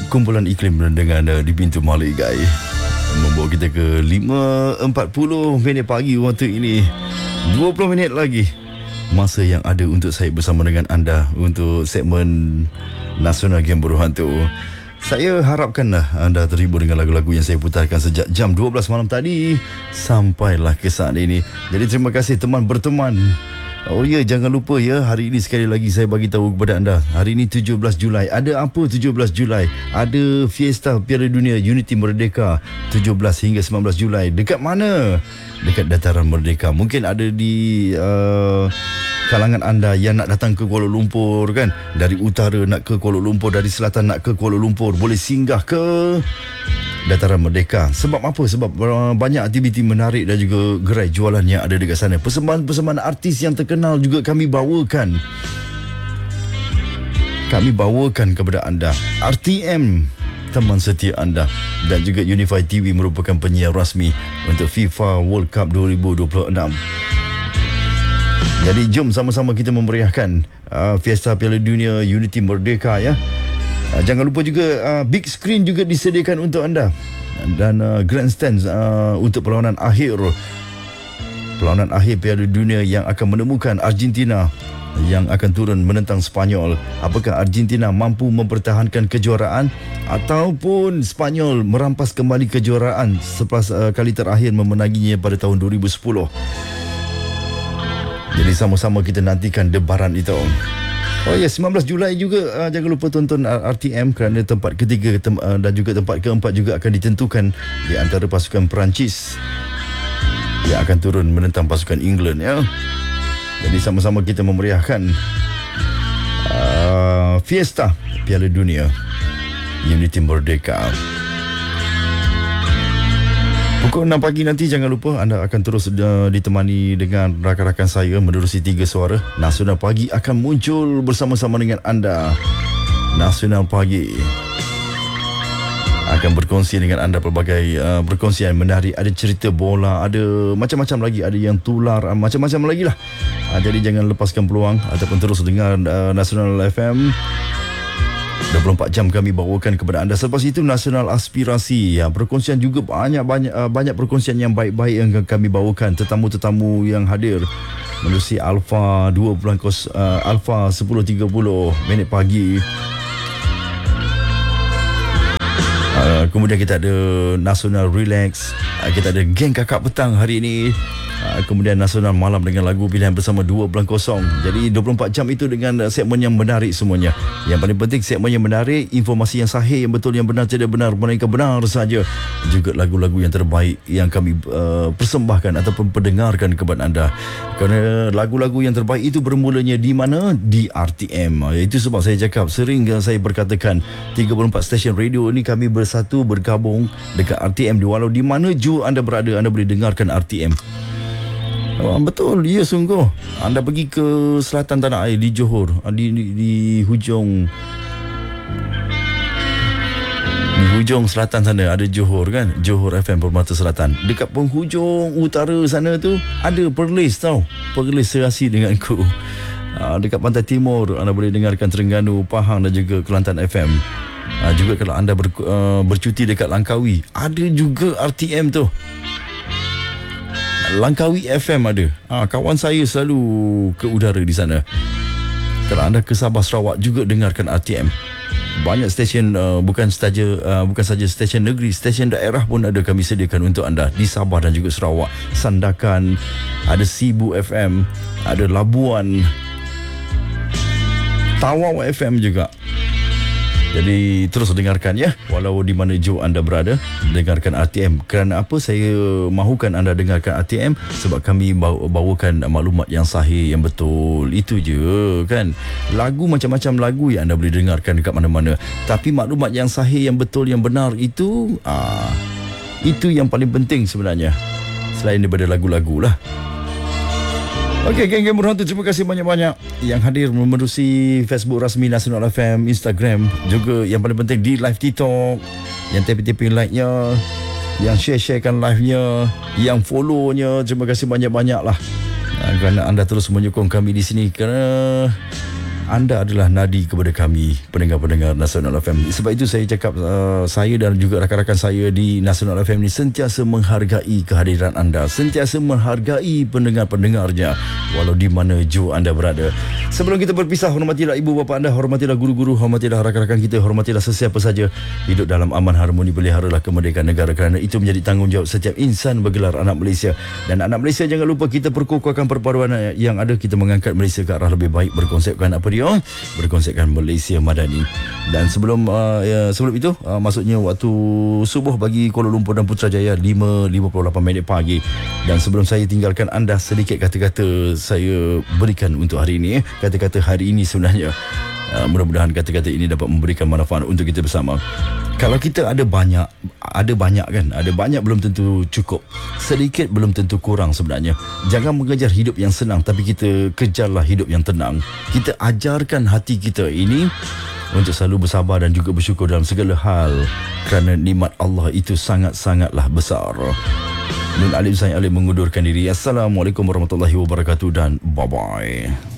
kumpulan iklim dengan di pintu Maligai membawa kita ke 5.40 minit pagi waktu ini. 20 minit lagi masa yang ada untuk saya bersama dengan anda untuk segmen Nasional Game Berhantu. Saya harapkanlah anda terhibur dengan lagu-lagu yang saya putarkan sejak jam 12 malam tadi sampailah ke saat ini. Jadi terima kasih teman berteman. Oh ya, jangan lupa ya, hari ini sekali lagi saya bagi tahu kepada anda. Hari ini 17 Julai. Ada apa 17 Julai? Ada Fiesta Piala Dunia Unity Merdeka 17 hingga 19 Julai. Dekat mana? Dekat Dataran Merdeka. Mungkin ada di kalangan anda yang nak datang ke Kuala Lumpur kan. Dari utara nak ke Kuala Lumpur, dari selatan nak ke Kuala Lumpur, boleh singgah ke Dataran Merdeka. Sebab apa? Sebab banyak aktiviti menarik dan juga gerai jualan yang ada dekat sana. Persembahan-persembahan artis yang terkenal juga kami bawakan. Kami bawakan kepada anda. RTM, teman setia anda, dan juga Unify TV merupakan penyiar rasmi untuk FIFA World Cup 2026. Jadi jom sama-sama kita memeriahkan Fiesta Piala Dunia Unity Merdeka ya. Jangan lupa juga big screen juga disediakan untuk anda dan grandstand untuk perlawanan akhir Piala Dunia yang akan menemukan Argentina yang akan turun menentang Spanyol. Apakah Argentina mampu mempertahankan kejuaraan ataupun Spanyol merampas kembali kejuaraan selepas kali terakhir memenanginya pada tahun 2010. Jadi sama-sama kita nantikan debaran itu. Oh ya, 19 Julai juga jangan lupa tonton RTM kerana tempat ketiga dan juga tempat keempat juga akan ditentukan di antara pasukan Perancis yang akan turun menentang pasukan England ya. Jadi sama-sama kita memeriahkan Fiesta Piala Dunia Unity Merdeka. Pukul 6 pagi nanti jangan lupa anda akan terus ditemani dengan rakan-rakan saya menerusi 3 suara. Nasional Pagi akan muncul bersama-sama dengan anda. Nasional Pagi akan berkongsi dengan anda pelbagai perkongsian menarik. Ada cerita bola, ada macam-macam lagi, ada yang tular, macam-macam lagi lah. Jadi jangan lepaskan peluang ataupun terus dengar Nasional FM. 24 jam kami bawakan kepada anda. Selepas itu Nasional Aspirasi ya, perkongsian juga banyak perkongsian yang baik-baik yang kami bawakan. Tetamu-tetamu yang hadir menerusi Alpha 10.30 minit pagi. Kemudian kita ada Nasional Relax, kita ada Geng Kakak Petang hari ini. Kemudian Nasional Malam dengan lagu pilihan bersama 2.0. Jadi 24 jam itu dengan segmen yang menarik semuanya. Yang paling penting segmen yang menarik, informasi yang sahih, yang betul, yang benar, tidak benar, melainkan benar saja. Juga lagu-lagu yang terbaik yang kami persembahkan ataupun pendengarkan kepada anda. Kerana lagu-lagu yang terbaik itu bermulanya di mana? Di RTM. Itu sebab saya cakap, sering saya berkatakan 34 stesen radio ini kami bersatu, bergabung dekat RTM. Walau di mana jua anda berada, anda boleh dengarkan RTM. Betul, ya sungguh. Anda pergi ke selatan tanah air di Johor, di hujung selatan sana ada Johor kan, Johor FM Permata Selatan. Dekat penghujung utara sana tu ada Perlis tau, Perlis serasi denganku. Dekat pantai timur anda boleh dengarkan Terengganu, Pahang dan juga Kelantan FM. Juga kalau anda bercuti dekat Langkawi, ada juga RTM tu. Langkawi FM ada. Kawan saya selalu ke udara di sana. Kalau anda ke Sabah Sarawak juga dengarkan RTM. Banyak stesen bukan saja stesen negeri, stesen daerah pun ada kami sediakan untuk anda di Sabah dan juga Sarawak. Sandakan, ada Sibu FM, ada Labuan, Tawau FM juga. Jadi terus dengarkan ya, walau di mana jua anda berada, dengarkan RTM. Kerana apa saya mahukan anda dengarkan RTM? Sebab kami bawakan maklumat yang sahih, yang betul. Itu je kan. Lagu macam-macam lagu yang anda boleh dengarkan dekat mana-mana. Tapi maklumat yang sahih, yang betul, yang benar itu yang paling penting sebenarnya. Selain daripada lagu-lagu lah. Okey, geng-geng berhantu, terima kasih banyak-banyak yang hadir menerusi Facebook rasmi Nasional FM, Instagram, juga yang paling penting di live TikTok, yang tapping-tapping like-nya, yang share-sharekan live-nya, yang follow-nya. Terima kasih banyak-banyak lah kerana anda terus menyokong kami di sini. Kerana anda adalah nadi kepada kami, pendengar-pendengar Nasional FM. Sebab itu saya cakap, saya dan juga rakan-rakan saya di Nasional FM ni sentiasa menghargai kehadiran anda, sentiasa menghargai pendengar-pendengarnya, walau di mana jua anda berada. Sebelum kita berpisah, hormatilah ibu bapa anda, hormatilah guru-guru, hormatilah rakan-rakan kita, hormatilah sesiapa saja. Hidup dalam aman harmoni, peliharalah kemerdekaan negara, kerana itu menjadi tanggungjawab setiap insan bergelar anak Malaysia. Dan anak Malaysia, jangan lupa kita perkukuhkan perpaduan yang ada, kita mengangkat Malaysia ke arah lebih baik, berkonsepkan apa dia? Berkonsepkan Malaysia Madani. Dan sebelum itu, maksudnya waktu subuh bagi Kuala Lumpur dan Putrajaya, 5.58 minit pagi. Dan sebelum saya tinggalkan anda, sedikit kata-kata saya berikan untuk hari ini. Kata-kata hari ini sebenarnya, mudah-mudahan kata-kata ini dapat memberikan manfaat untuk kita bersama. Kalau kita ada banyak kan, ada banyak belum tentu cukup, sedikit belum tentu kurang sebenarnya. Jangan mengejar hidup yang senang, tapi kita kejarlah hidup yang tenang. Kita ajarkan hati kita ini untuk selalu bersabar dan juga bersyukur dalam segala hal, kerana nikmat Allah itu sangat-sangatlah besar. Nun Alim, saya Alim mengundurkan diri. Assalamualaikum warahmatullahi wabarakatuh dan bye-bye.